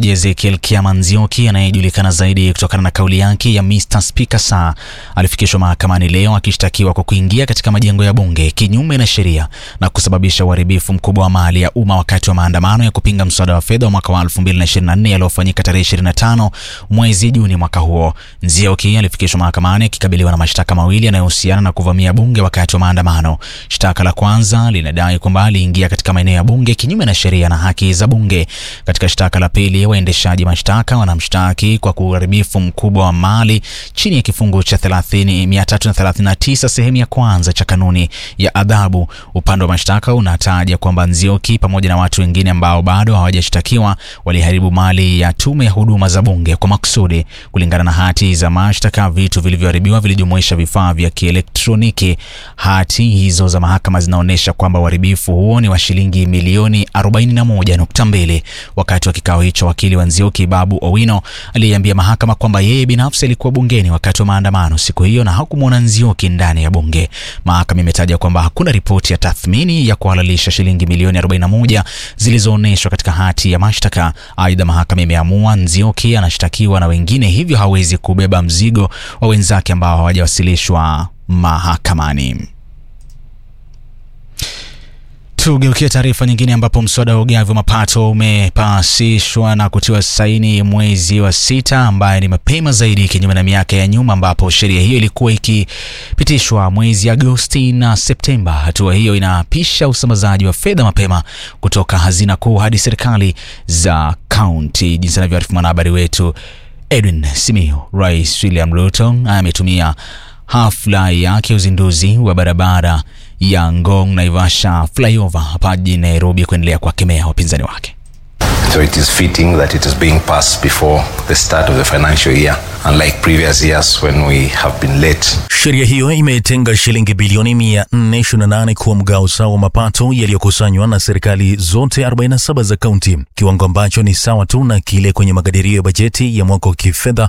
Jaji Ezekiel Kiama Nzioki anayejulikana zaidi kutokana na kauli yake ya Mr. Speaker Sir alifikishwa mahakamani leo akishtakiwa kwa kuingia katika majengo ya bunge kinyume na sheria na kusababisha uharibifu mkubwa wa mali ya umma wakati wa maandamano ya kupinga mswada wa fedha wa mwaka wa 2024 yaliyofanyika tarehe 25 mwezi Juni mwaka huo. Nzioki alifikishwa mahakamani akikabiliwa na mashtaka mawili yanayohusiana na kuvamia bunge wakati wa maandamano. Shtaka la kwanza linadai kwamba aliingia katika maeneo ya bunge kinyume na sheria na haki za bunge. Katika shtaka la pili, waendeshaji mashtaka wanamshtaki kwa uharibifu mkubwa wa mali chini ya kifungu cha 339 sehemu ya kwanza cha kanuni ya adhabu. Upande wa mashtaka unataja kwamba Nzioki pamoja na watu wengine ambao bado hawajashtakiwa waliharibu mali ya tume ya huduma za bunge kwa makusudi. Kulingana na hati za mashtaka, vitu vilivyoharibiwa vilijumuisha vifaa vya kielektroniki. Hati hizo za mahakama zinaonyesha kwamba uharibifu huo ni wa shilingi milioni 41.2. Wakati wa kikao hicho, wakili wa Nzioki Babu Owino aliambia mahakama kwamba yeye binafsi alikuwa bungeni wakati wa maandamano siku hiyo na hakumuona Nzioki ndani ya bunge. Mahakama imetaja kwamba hakuna ripoti ya tathmini ya kuhalalisha shilingi milioni 41 zilizoonyeshwa katika hati ya mashtaka. Aidha, mahakama imeamua Nzioki anashtakiwa na wengine, hivyo hawezi kubeba mzigo wa wenzake ambao hawajawasilishwa mahakamani. Tugeukia taarifa nyingine ambapo mswada wa ugavi wa mapato umepasishwa na kutiwa saini mwezi wa 6 ambaye ni mapema zaidi kinyume na miaka ya nyuma ambapo sheria hiyo ilikuwa ikipitishwa mwezi Agosti na Septemba. Hatua hiyo inapisha usambazaji wa fedha mapema kutoka hazina kuu hadi serikali za kaunti. Jinsi anavyoarifu mwanahabari wetu Edwin Simio, Rais William Ruto ametumia hafla yake uzinduzi wa barabara ya Ngong Naivasha flyover hapa jijini Nairobi kuendelea kuwakemea wapinzani wake. So it is fitting that it is being passed before the start of the financial year, unlike previous years when we have been late. Sheria hiyo imetenga shilingi bilioni 428 kwa mgao sawa wa mapato yaliyokusanywa na serikali zote 47 za kaunti, kiwango ambacho ni sawa tu na kile kwenye makadirio ya bajeti ya mwaka wa kifedha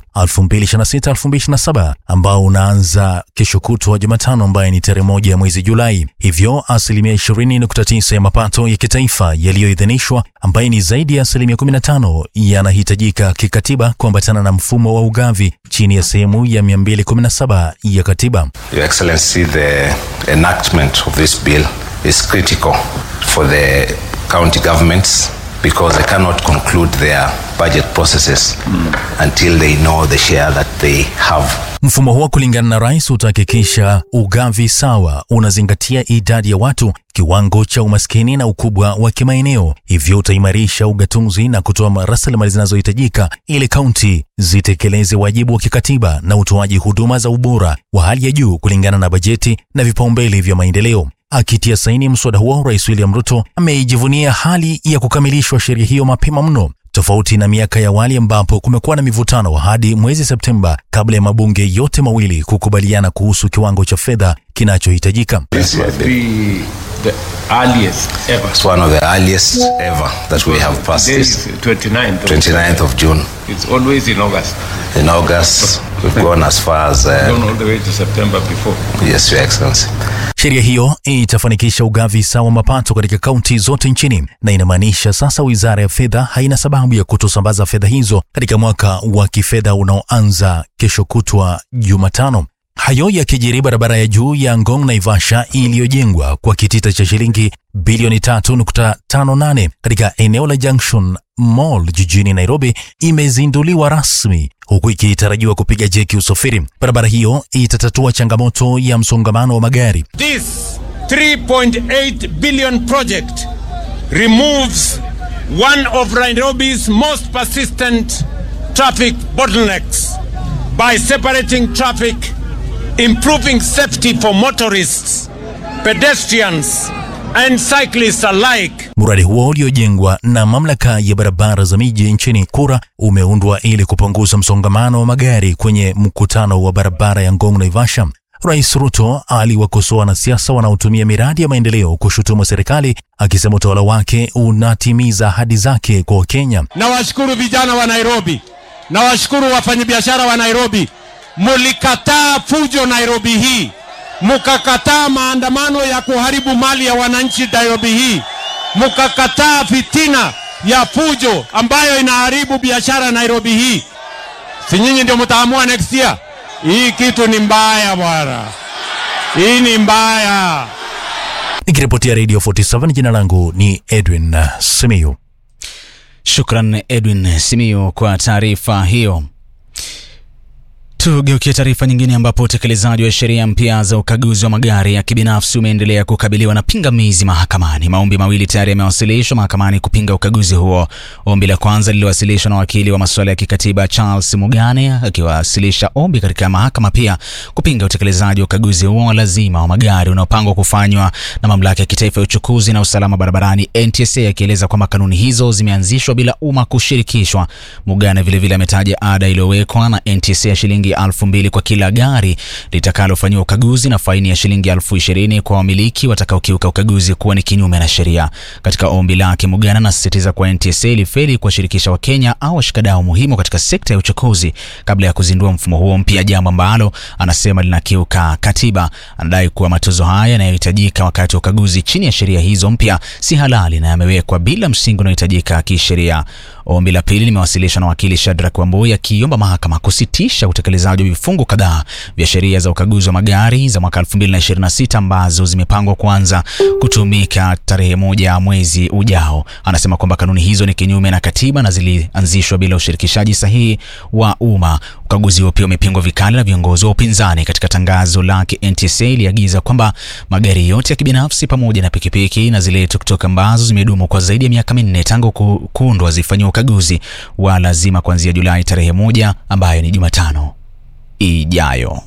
2026-2027 ambao unaanza kesho kutwa Jumatano ambaye ni tarehe 1 ya mwezi Julai. Hivyo asilimia 20.9 ya mapato ya kitaifa yaliyoidhinishwa ambaye ni zaidi ya asilimia 15 yanahitajika kikatiba kuambatana na mfumo wa ugavi chini ya sehemu ya 217 ya katiba. Your Excellency, the enactment of this bill is critical for the county governments because they cannot conclude their budget processes until they know the share that they have. Mfumo huo kulingana na rais utahakikisha ugavi sawa unazingatia idadi ya watu, kiwango cha umaskini na ukubwa wa kimaeneo. Hivyo utaimarisha ugatuzi na kutoa rasilimali zinazohitajika ili kaunti zitekeleze wajibu wa kikatiba na utoaji huduma za ubora wa hali ya juu kulingana na bajeti na vipaumbele vya maendeleo. Akitia saini mswada huo, Rais William Ruto ameijivunia hali ya kukamilishwa sheria hiyo mapema mno, tofauti na miaka ya awali ambapo kumekuwa na mivutano hadi mwezi Septemba kabla ya mabunge yote mawili kukubaliana kuhusu kiwango cha fedha kinachohitajika. This will be the earliest ever. It's one of the earliest ever that we have passed this. 29th of June. It's always in August. In August, we've gone as far as... gone all the way to September before. Yes, Your Excellency. Sheria hiyo itafanikisha ugavi sawa mapato katika kaunti zote nchini na inamaanisha sasa Wizara ya Fedha haina sababu ya kutosambaza fedha hizo katika mwaka wa kifedha unaoanza kesho kutwa Jumatano. Hayo yakijiri, barabara ya juu ya Ngong Naivasha iliyojengwa kwa kitita cha shilingi bilioni 3.58 katika eneo la Junction Mall jijini Nairobi imezinduliwa rasmi huku ikitarajiwa kupiga jeki usafiri. Barabara hiyo itatatua changamoto ya msongamano wa magari. This 3.8 billion project removes one of Nairobi's most persistent traffic bottlenecks by separating traffic, improving safety for motorists, pedestrians and cyclists alike. Mradi huo uliojengwa na mamlaka ya barabara za miji nchini KURA umeundwa ili kupunguza msongamano wa magari kwenye mkutano wa barabara ya Ngong Naivasha. Rais Ruto aliwakosoa wanasiasa wanaotumia miradi ya maendeleo kushutumu serikali, akisema utawala wake unatimiza ahadi zake kwa Kenya. Nawashukuru vijana wa Nairobi, nawashukuru wafanyabiashara wa Nairobi. Mulikataa fujo Nairobi hii, mukakataa maandamano ya kuharibu mali ya wananchi Nairobi hii, mukakataa fitina ya fujo ambayo inaharibu biashara Nairobi hii. Si nyinyi ndio mtaamua next year? Hii kitu ni mbaya bwana. Hii ni mbaya. Nikiripotia Radio 47, jina langu ni Edwin Simiyu. Shukran Edwin Simiyu kwa taarifa hiyo. Tugeukie taarifa nyingine ambapo utekelezaji wa sheria mpya za ukaguzi wa magari ya kibinafsi umeendelea kukabiliwa na pingamizi mahakamani. Maombi mawili tayari yamewasilishwa mahakamani kupinga ukaguzi huo. Ombi la kwanza liliwasilishwa na wakili wa masuala ya kikatiba Charles Mugane, akiwasilisha ombi katika mahakama pia kupinga utekelezaji wa ukaguzi huo lazima wa magari unaopangwa kufanywa na mamlaka ya kitaifa ya uchukuzi na usalama barabarani NTSA, akieleza kwamba kanuni hizo zimeanzishwa bila umma kushirikishwa. Mugane vile ametaja ada iliyowekwa na NTSA ya shilingi 2,000 kwa kila gari litakalofanywa ukaguzi na faini ya shilingi 20,000 kwa wamiliki watakaokiuka ukaguzi kuwa ni kinyume na sheria. Katika ombi lake, Mugana anasisitiza kwa NTSA ilifeli kuwashirikisha Wakenya au washikadau muhimu katika sekta ya uchukuzi kabla ya kuzindua mfumo huo mpya, jambo ambalo anasema linakiuka katiba. Anadai kuwa matozo haya yanayohitajika wakati wa ukaguzi chini ya sheria hizo mpya si halali na yamewekwa bila msingi unaohitajika kisheria. Ombi la pili limewasilishwa na wakili Shadrack Wambui, akiomba mahakama kusitisha utekelezaji wa vifungu kadhaa vya sheria za ukaguzi wa magari za mwaka 2026 ambazo zimepangwa kuanza kutumika tarehe 1 mwezi ujao. Anasema kwamba kanuni hizo ni kinyume na katiba na zilianzishwa bila ushirikishaji sahihi wa umma. Ukaguzi huo pia umepingwa vikali na viongozi wa upinzani. Katika tangazo lake, NTSA iliagiza kwamba magari yote ya kibinafsi pamoja na pikipiki na zile tuktuk ambazo zimedumu kwa zaidi ya miaka 4 tangu kuundwa zifanywe ukaguzi wa lazima kuanzia Julai tarehe 1 ambayo ni Jumatano ijayo.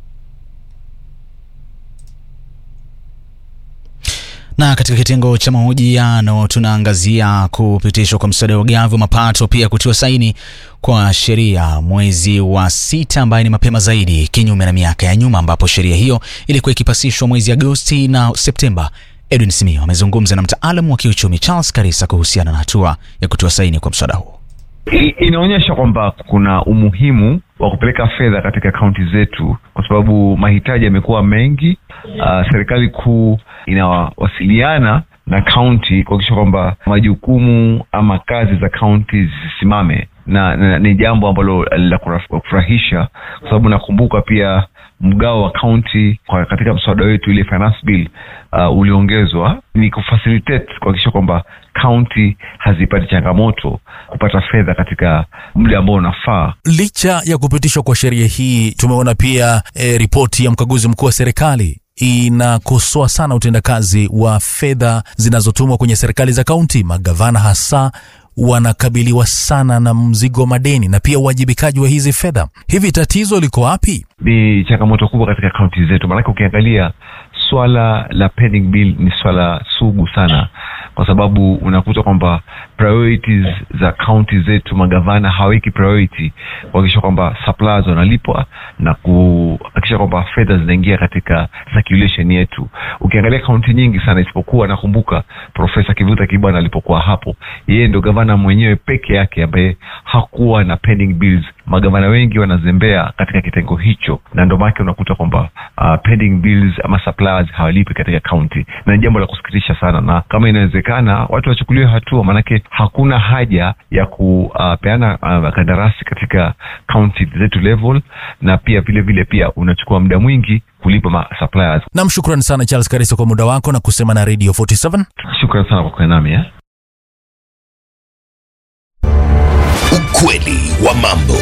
Na katika kitengo cha mahojiano tunaangazia kupitishwa kwa mswada wa ugavi wa mapato, pia kutiwa saini kwa sheria mwezi wa 6 ambayo ni mapema zaidi kinyume na miaka ya nyuma ambapo sheria hiyo ilikuwa ikipasishwa mwezi Agosti na Septemba. Edwin Simiyu amezungumza na mtaalamu wa kiuchumi Charles Karisa kuhusiana na hatua ya kutiwa saini kwa mswada huo. Inaonyesha kwamba kuna umuhimu wa kupeleka fedha katika kaunti zetu kwa sababu mahitaji yamekuwa mengi. Serikali kuu inawasiliana na kaunti kuhakikisha kwamba majukumu ama kazi za kaunti zisimame, na ni jambo ambalo la kufurahisha kwa sababu nakumbuka pia mgao wa kaunti katika mswada wetu ile finance bill uliongezwa ni kufacilitate kuhakikisha kwamba kaunti hazipati changamoto kupata fedha katika muda ambao unafaa. Licha ya kupitishwa kwa sheria hii, tumeona pia ripoti ya mkaguzi mkuu wa serikali inakosoa sana utendakazi wa fedha zinazotumwa kwenye serikali za kaunti. Magavana hasa wanakabiliwa sana na mzigo wa madeni na pia uwajibikaji wa hizi fedha. Hivi tatizo liko wapi? Ni changamoto kubwa katika kaunti zetu, maana ukiangalia swala la pending bill ni swala sugu sana kwa sababu unakuta kwamba priorities za kaunti zetu, magavana haweki priority kuhakikisha kwamba suppliers wanalipwa na kuhakikisha kwamba fedha zinaingia katika circulation yetu. Ukiangalia kaunti nyingi sana, isipokuwa nakumbuka Profesa Kivuta Kibwana alipokuwa hapo, yeye ndio gavana mwenyewe peke yake ambaye hakuwa na pending bills. Magavana wengi wanazembea katika kitengo hicho, na ndio maana unakuta kwamba pending bills ama suppliers hawalipi katika kaunti, na jambo la kusikitisha sana. Na kama inawezekana watu wachukuliwe hatua, manake hakuna haja ya kupeana kandarasi katika kaunti zetu level, na pia vile pia unachukua muda mwingi kulipa suppliers. Na shukrani sana Charles Karisa kwa muda wako na kusema na Radio 47. Shukrani sana kwa kuwa nami. Ukweli wa mambo.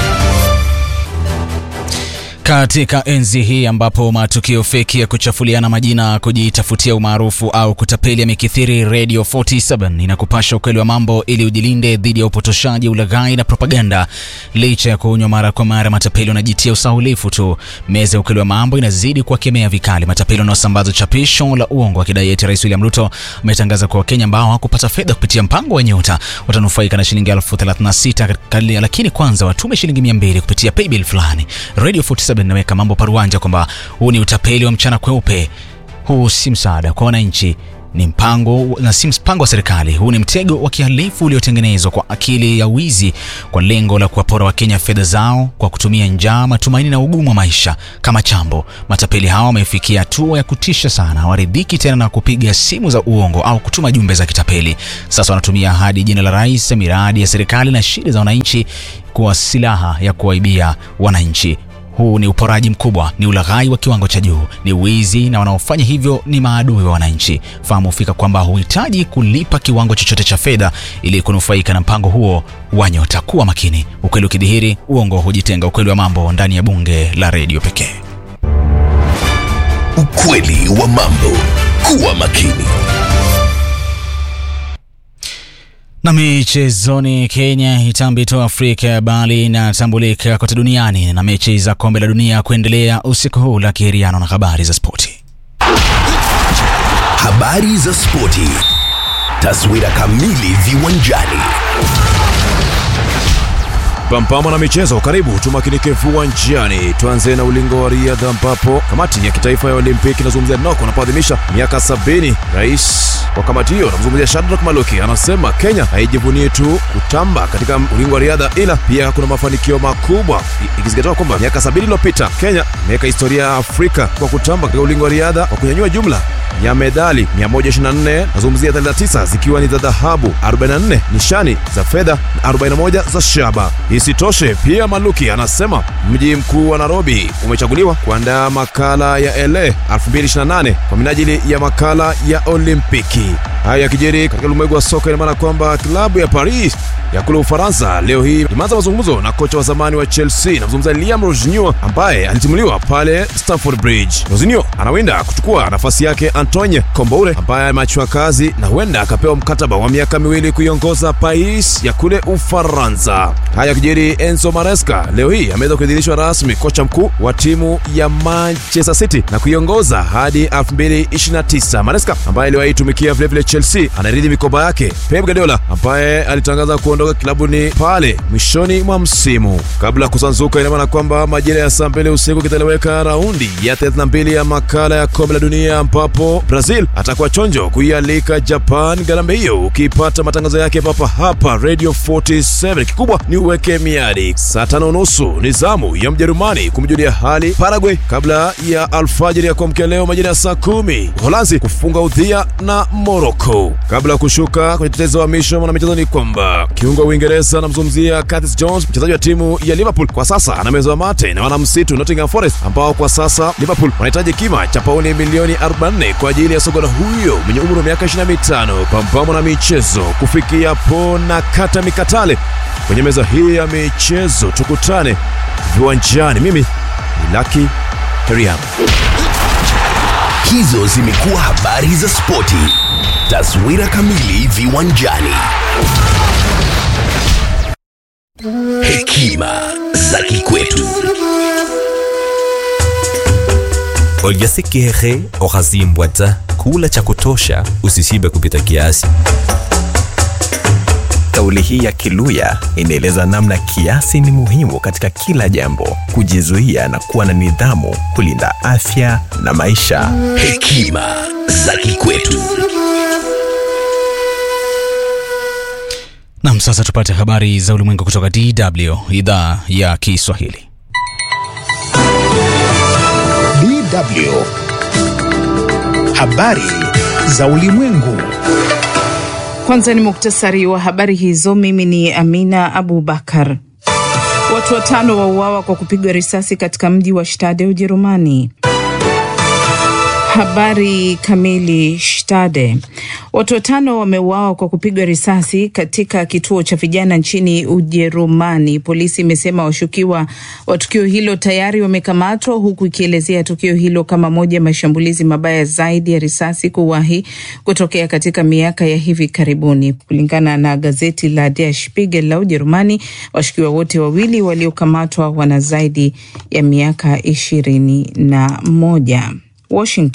Katika enzi hii ambapo matukio feki ya kuchafuliana majina, kujitafutia umaarufu au kutapeli yamekithiri, Radio 47 inakupasha ukweli wa mambo ili ujilinde dhidi ya upotoshaji, ulaghai na propaganda. Licha ya kuonywa mara kwa mara matapeli wanajitia usahulifu tu, meza ya ukweli wa mambo inazidi kuwakemea vikali matapeli wanaosambaza chapisho la uongo wakidai eti Rais William Ruto ametangaza kwa Wakenya ambao hawakupata fedha kupitia mpango wa Nyota watanufaika na shilingi 36,000, lakini kwanza watume shilingi 200 kupitia paybill fulani. Radio 47 naweka mambo paruanja kwamba huu ni utapeli wa mchana kweupe. Huu si msaada kwa wananchi. ni mpango na si mpango wa serikali. Huu ni mtego wa kihalifu uliotengenezwa kwa akili ya wizi kwa lengo la kuwapora Wakenya fedha zao kwa kutumia njaa, matumaini na ugumu wa maisha kama chambo. Matapeli hawa wamefikia hatua ya kutisha sana. Hawaridhiki tena na kupiga simu za uongo au kutuma jumbe za kitapeli. Sasa wanatumia hadi jina la rais, miradi ya serikali na shida za wananchi kuwa silaha ya kuwaibia wananchi. Huu ni uporaji mkubwa, ni ulaghai wa kiwango cha juu, ni wizi, na wanaofanya hivyo ni maadui wa wananchi. Fahamu fika kwamba huhitaji kulipa kiwango chochote cha fedha ili kunufaika na mpango huo wa Nyota. Kuwa makini, ukweli ukidhihiri, uongo hujitenga. Ukweli wa mambo ndani ya Bunge la Radio pekee. Ukweli wa mambo. Kuwa makini. Na michezoni, Kenya itambitoa Afrika bali na tambulika kote duniani na mechi za kombe la dunia kuendelea usiku huu. La Kiheriano na habari za spoti. Habari za spoti. Taswira kamili viwanjani. Pampama na michezo, karibu tumakinike viwanjani. Tuanze na ulingo wa riadha ambapo kamati ya kitaifa ya Olimpiki inazungumzia nako napoadhimisha miaka 70. Rais wa kamati hiyo anazungumzia Shadrack Maluki anasema Kenya haijivunie tu kutamba katika ulingo wa riadha, ila pia kuna mafanikio makubwa, ikizingatiwa kwamba miaka 70 iliyopita Kenya imeweka historia ya Afrika kwa kutamba katika ulingo wa riadha kwa kunyanyua jumla ya medali 124, nazungumzia 39 zikiwa ni za dhahabu, 44 nishani za fedha na 41 za shaba. Isitoshe, pia Maluki anasema mji mkuu wa Nairobi umechaguliwa kuandaa makala ya LA 2028 kwa minajili ya makala ya Olimpiki. Haya kijiri katika ulimwengu wa soka, ina maana kwamba klabu ya Paris ya kule Ufaransa leo hii imeanza mazungumzo na kocha wa zamani wa Chelsea, namzungumza Liam Rosinio ambaye alitimuliwa pale Stamford Bridge. Rosinio anawinda kuchukua nafasi yake Antoine Komboure ambaye ameachwa kazi na huenda akapewa mkataba wa miaka 2 kuiongoza Paris ya kule Ufaransa. Haya kijiri, Enzo Maresca leo hii ameweza kuidhinishwa rasmi kocha mkuu wa timu ya Manchester City na kuiongoza hadi 2029. Maresca ambaye aliwahi tumikia vile Chelsea anaridhi mikoba yake Pep Guardiola ambaye alitangaza kuondoka klabuni pale mwishoni mwa msimu. Kabla kusanzuka, ina maana kwamba majira ya saa 2 usiku kitaleweka raundi ya 32 ya makala ya kombe la dunia ambapo Brazil atakuwa chonjo kuialika Japan. Garambe hiyo ukipata matangazo yake hapa Radio 47. Kikubwa ni uweke miadi. Saa 5:30 ni zamu ya Mjerumani kumjulia hali Paraguay kabla ya alfajiri ya kuamkia leo majira ya saa 10 Uholanzi kufunga udhia na Morocco. Kabla kushuka kwenye tetezo wa misho na michezo ni kwamba kiungo wa Uingereza namzungumzia Curtis Jones, mchezaji wa timu ya Liverpool, kwa sasa anamezwa mate na wanamsitu Nottingham Forest ambao kwa sasa Liverpool wanahitaji kima cha pauni milioni 44 kwa ajili ya sogora huyo mwenye umri wa miaka 25. Pampamo na michezo kufikia hapo na kata mikatale kwenye meza hii ya michezo. Tukutane viwanjani. Mimi ni Lucky Heriano. Hizo zimekuwa habari za spoti. Taswira kamili viwanjani. Hekima za kikwetu. Oljasikihehe okazimbwata, kula cha kutosha, usishibe kupita kiasi. Kauli hii ya Kiluya inaeleza namna kiasi ni muhimu katika kila jambo, kujizuia na kuwa na nidhamu, kulinda afya na maisha. Hekima za kikwetu. Na sasa tupate habari za ulimwengu kutoka DW idhaa ya Kiswahili. DW habari za ulimwengu. Kwanza ni muktasari wa habari hizo. Mimi ni Amina Abubakar. Watu 5 wauawa kwa kupigwa risasi katika mji wa Stade, Ujerumani. Habari kamili. Stade. Watu 5 wameuawa kwa kupigwa risasi katika kituo cha vijana nchini Ujerumani. Polisi imesema washukiwa wa tukio hilo tayari wamekamatwa, huku ikielezea tukio hilo kama moja ya mashambulizi mabaya zaidi ya risasi kuwahi kutokea katika miaka ya hivi karibuni. Kulingana na gazeti la Der Spiegel la Ujerumani, washukiwa wote wawili waliokamatwa wana zaidi ya miaka 21. Washington.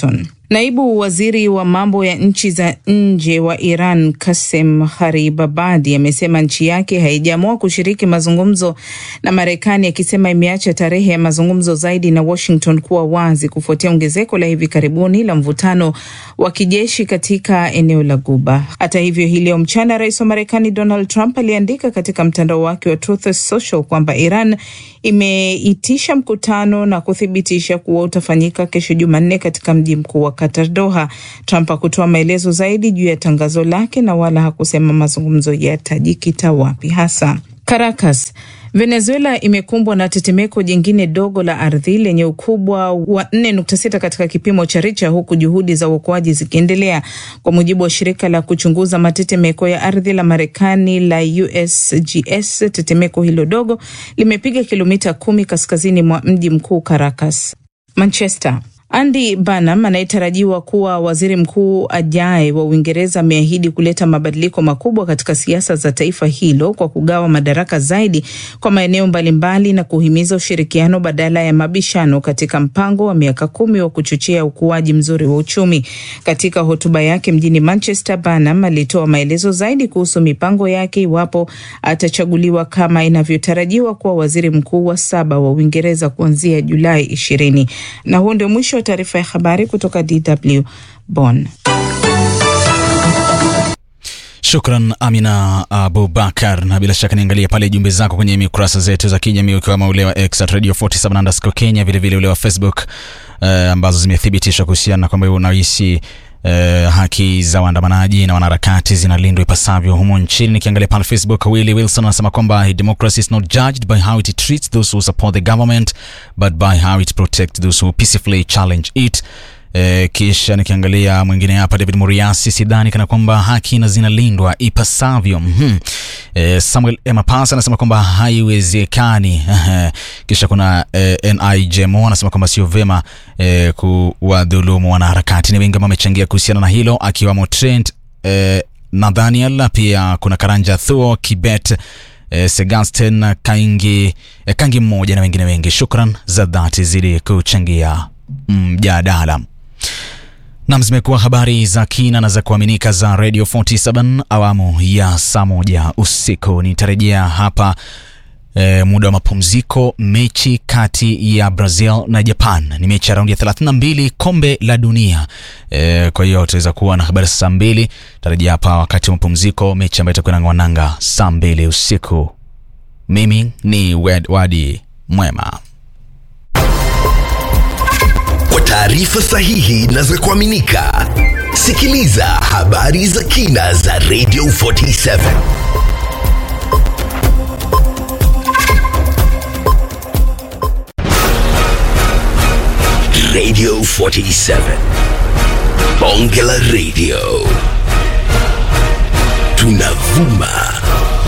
Naibu waziri wa mambo ya nchi za nje wa Iran Qasem Gharibabadi amesema nchi yake haijaamua kushiriki mazungumzo na Marekani, akisema imeacha tarehe ya mazungumzo zaidi na Washington kuwa wazi kufuatia ongezeko la hivi karibuni la mvutano wa kijeshi katika eneo la Ghuba. Hata hivyo, hii leo mchana rais wa Marekani Donald Trump aliandika katika mtandao wake wa Truth Social kwamba Iran imeitisha mkutano na kuthibitisha kuwa utafanyika kesho Jumanne katika mji mkuu wa Qatar, Doha. Trump hakutoa maelezo zaidi juu ya tangazo lake na wala hakusema mazungumzo yatajikita wapi hasa. Caracas. Venezuela imekumbwa na tetemeko jingine dogo la ardhi lenye ukubwa wa 4.6 katika kipimo cha Richter, huku juhudi za uokoaji zikiendelea. Kwa mujibu wa shirika la kuchunguza matetemeko ya ardhi la Marekani la USGS, tetemeko hilo dogo limepiga kilomita 10 kaskazini mwa mji mkuu Caracas. Manchester. Andy Burnham anayetarajiwa kuwa waziri mkuu ajaye wa Uingereza ameahidi kuleta mabadiliko makubwa katika siasa za taifa hilo kwa kugawa madaraka zaidi kwa maeneo mbalimbali na kuhimiza ushirikiano badala ya mabishano katika mpango wa miaka 10 wa kuchochea ukuaji mzuri wa uchumi. Katika hotuba yake mjini Manchester, Burnham alitoa maelezo zaidi kuhusu mipango yake iwapo atachaguliwa kama inavyotarajiwa kuwa waziri mkuu wa 7 wa Uingereza kuanzia Julai 20. Na huo ndio mwisho taarifa ya habari kutoka DW Bonn. Shukran Amina Abubakar, na bila shaka niangalia pale jumbe zako kwenye mikurasa zetu za kijamii kama ule wa X Radio 47 Kenya, vile vile ule wa Facebook ambazo zimethibitishwa kuhusiana kwamba unahisi haki za waandamanaji na wanaharakati zinalindwa ipasavyo humo nchini. Nikiangalia pale Facebook, Willie Wilson anasema kwamba democracy is not judged by how it treats those who support the government but by how it protects those who peacefully challenge it. Kisha nikiangalia mwingine hapa, David Muriasi, sidhani kana kwamba haki na zinalindwa ipasavyo. Samuel Emapasa anasema kwamba haiwezekani. Kisha kuna NIJMO anasema kwamba sio vema kuwadhulumu wanaharakati. Ni wengi ambao wamechangia kuhusiana na hilo, akiwamo Trent Nathaniel, pia kuna Karanja Thuo, Kibet, Segasten, Kangi mmoja na wengine wengi. Shukran za dhati zili kuchangia mjadala. Na zimekuwa habari za kina na za kuaminika za Radio 47 awamu ya saa 1 usiku. Nitarejea hapa muda wa mapumziko. Mechi kati ya Brazil na Japan ni mechi ya raundi ya 32 kombe la dunia. Kwa hiyo tutaweza kuwa na habari saa 2. Tarejea hapa wakati wa mapumziko, mechi ambayo itakuwa inangwananga saa 2 usiku. Mimi ni Wadi Mwema. Kwa taarifa sahihi na za kuaminika, sikiliza habari za kina za Radio 47. Radio 47. Bonge la Radio. Tunavuma